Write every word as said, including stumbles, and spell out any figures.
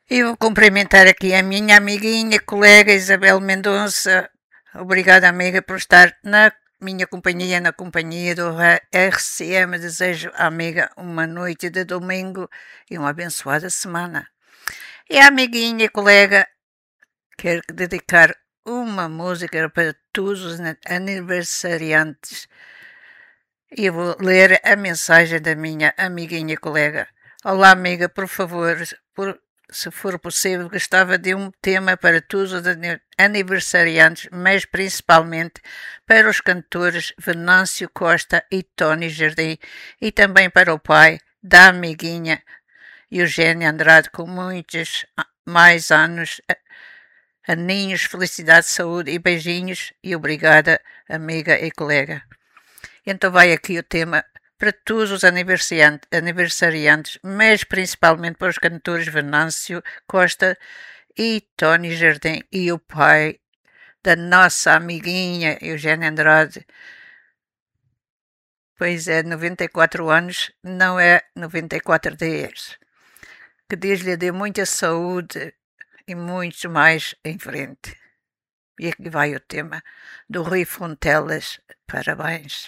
E vou cumprimentar aqui a minha amiguinha, colega Isabel Mendonça. Obrigada, amiga, por estar na minha companhia, na companhia do R C M. Desejo à amiga uma noite de domingo e uma abençoada semana. E a amiguinha e colega quer dedicar uma música para todos os aniversariantes. E eu vou ler a mensagem da minha amiguinha e colega. Olá, amiga, por favor, por se for possível, gostava de um tema para todos os aniversariantes, mas principalmente para os cantores Venâncio Costa e Tony Jardim, e também para o pai da amiguinha Eugênia Andrade, com muitos mais anos, aninhos, felicidade, saúde e beijinhos, e obrigada, amiga e colega. Então vai aqui o tema para todos os aniversariantes, mas principalmente para os cantores Venâncio Costa e Tony Jardim e o pai da nossa amiguinha Eugênia Andrade. Pois é, noventa e quatro anos, não é noventa e quatro dias. Que Deus lhe dê muita saúde e muito mais em frente. E aqui vai o tema do Rui Fontelas. Parabéns.